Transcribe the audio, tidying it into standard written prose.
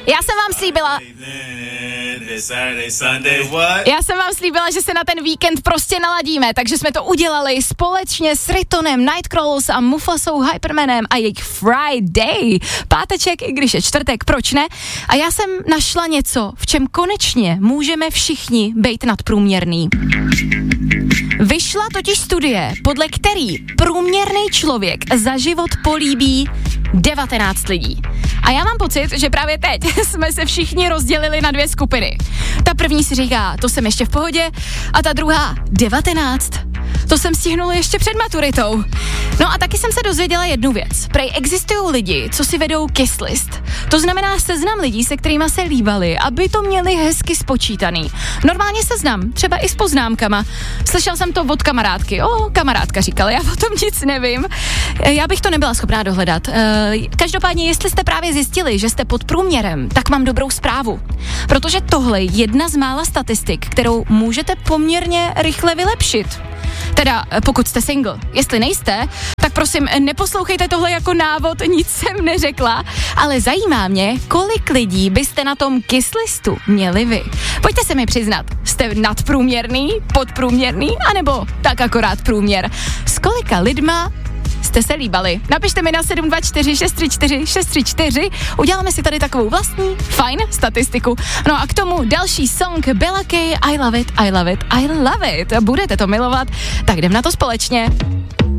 Já jsem vám slíbila, že se na ten víkend prostě naladíme, takže jsme to udělali společně s Ritonem, Nightcrawlers a Mufasou, Hypermanem a jejich Friday. Páteček, i když je čtvrtek, proč ne? A já jsem našla něco, v čem konečně můžeme všichni být nadprůměrný. Vyšla totiž studie, podle který průměrný člověk za život políbí 19 lidí. A já mám pocit, že právě teď jsme se všichni rozdělili na dvě skupiny. Ta první si říká, to jsem ještě v pohodě, a ta druhá 19. To jsem stihnul ještě před maturitou. No a taky jsem se dozvěděla jednu věc. Prej existují lidi, co si vedou kiss list. To znamená seznam lidí, se kterýma se líbali, aby to měli hezky spočítaný. Normálně seznam, třeba i s poznámkama. Slyšel jsem to od kamarádky. Kamarádka říkala, já o tom nic nevím. Já bych to nebyla schopná dohledat. Každopádně, jestli jste právě zjistili, že jste pod průměrem, tak mám dobrou zprávu. Protože tohle je jedna z mála statistik, kterou můžete poměrně rychle vylepšit. Teda, pokud jste single. Jestli nejste, tak prosím, neposlouchejte tohle jako návod, nic jsem neřekla, ale zajímá mě, kolik lidí byste na tom kiss listu měli vy. Pojďte se mi přiznat, jste nadprůměrný, podprůměrný, anebo tak akorát průměr. S kolika lidma jste se líbali? Napište mi na 724 634 634, uděláme si tady takovou vlastní, fajn statistiku. No a k tomu další song Bella K, I love it, I love it, I love it. Budete to milovat, tak jdem na to společně.